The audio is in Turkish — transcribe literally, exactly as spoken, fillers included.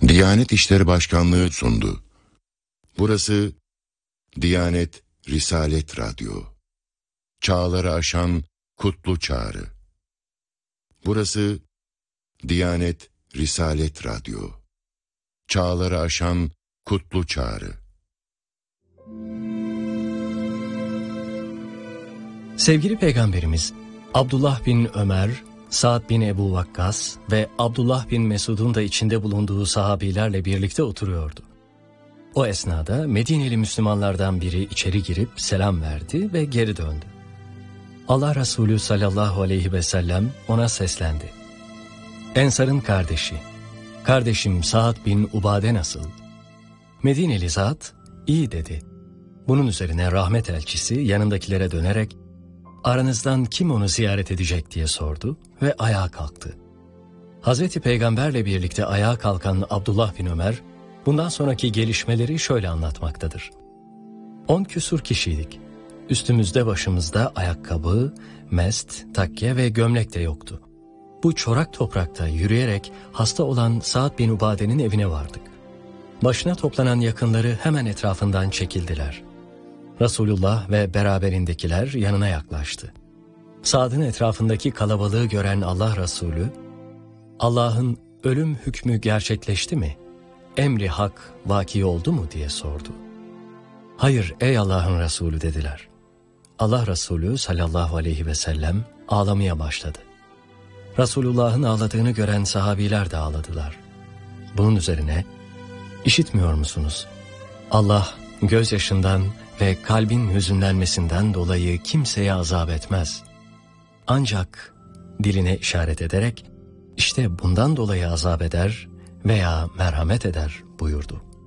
Diyanet İşleri Başkanlığı sundu. Burası Diyanet Risalet Radyo. Çağları aşan kutlu çağrı. Burası Diyanet Risalet Radyo. Çağları aşan kutlu çağrı. Sevgili Peygamberimiz Abdullah bin Ömer, Sa'd bin Ebu Vakkas ve Abdullah bin Mesud'un da içinde bulunduğu sahabilerle birlikte oturuyordu. O esnada Medineli Müslümanlardan biri içeri girip selam verdi ve geri döndü. Allah Resulü sallallahu aleyhi ve sellem ona seslendi. Ensar'ın kardeşi, kardeşim Sa'd bin Ubade nasıl? Medineli zat, iyi dedi. Bunun üzerine rahmet elçisi yanındakilere dönerek, aranızdan kim onu ziyaret edecek diye sordu ve ayağa kalktı. Hazreti Peygamberle birlikte ayağa kalkan Abdullah bin Ömer, bundan sonraki gelişmeleri şöyle anlatmaktadır. On küsur kişiydik. Üstümüzde başımızda ayakkabı, mest, takke ve gömlek de yoktu. Bu çorak toprakta yürüyerek hasta olan Sa'd bin Ubade'nin evine vardık. Başına toplanan yakınları hemen etrafından çekildiler. Resulullah ve beraberindekiler yanına yaklaştı. Sa'd'ın etrafındaki kalabalığı gören Allah Resulü, Allah'ın ölüm hükmü gerçekleşti mi? Emri hak vaki oldu mu diye sordu. Hayır ey Allah'ın Resulü dediler. Allah Resulü sallallahu aleyhi ve sellem ağlamaya başladı. Resulullah'ın ağladığını gören sahabiler de ağladılar. Bunun üzerine, işitmiyor musunuz? Allah gözyaşından ve kalbin hüzünlenmesinden dolayı kimseye azap etmez. Ancak diline işaret ederek, işte bundan dolayı azap eder veya merhamet eder buyurdu.